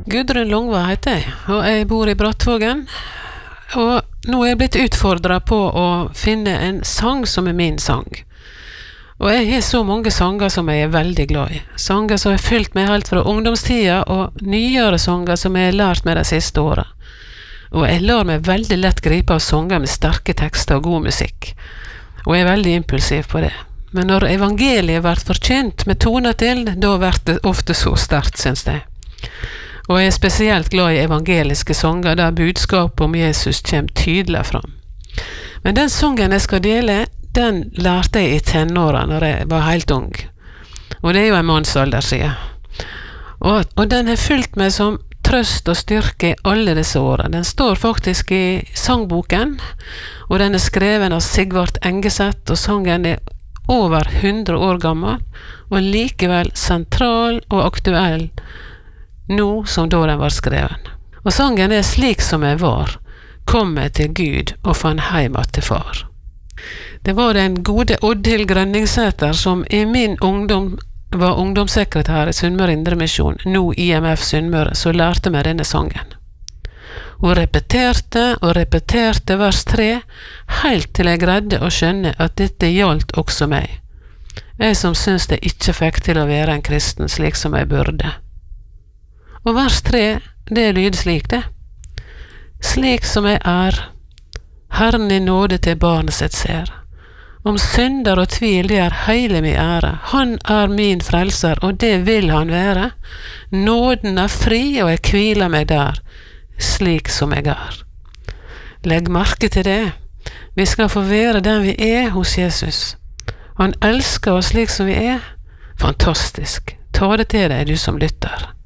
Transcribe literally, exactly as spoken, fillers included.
Gudrun Longva heter jeg, og jeg bor i Brattvågen. Og nå er jeg blitt utfordret på å finne en sang som er min sang. Og jeg har så mange sanger som jeg er veldig glad i. Sanger som har fylt meg helt fra ungdomstida, og nyere sanger som jeg har lært meg de siste årene. Og jeg lar meg veldig lett gripe av sanger med sterke tekster og god musikk. Og jeg er veldig impulsiv på det. Men når evangeliet blir forkynt med toner til, da blir det ofte så sterkt, synes jeg. Og jeg er spesielt glad i evangeliske sanger der budskapet om Jesus kommer tydelig fram. Men den sangen jeg skal dele, den lærte jeg i tenårene når jeg var helt ung. Og det er jo en mannsalder siden. Og, og den har fulgt meg som trøst og styrke i alle disse årene. Den står faktisk i sangboken, og den er skrevet av Sigvart Engeseth, og sangen er over hundre år gammel, og likevel sentral og aktuell nå som da den var skreven. Og sangen er Slik som jeg var, kom jeg til Gud og fann heimat til far. Det var den gode Oddhild Grønningsæter som i min ungdom var ungdomssekretær i Sunnmøre Indremisjon, nå I M F Sunnmøre, så lærte meg denne sangen. Hun repeterte og repeterte vers tre, helt til jeg greide å skjønne at dette gjaldt også meg. Jeg som syns jeg ikke fikk til å være en kristen slik som jeg burde. Og vers tre, det lyder slik det. Slik som jeg er, Herren I nåde til barnet sitt ser. Om synder og tvil, det er hele min ære. Han er min frelser, og det vil han være. Nåden er fri, og jeg hviler meg der, slik som jeg er. Legg merke til det. Vi skal få være den vi er hos Jesus. Han elsker oss slik som vi er. Fantastisk. Ta det til deg, du som lytter.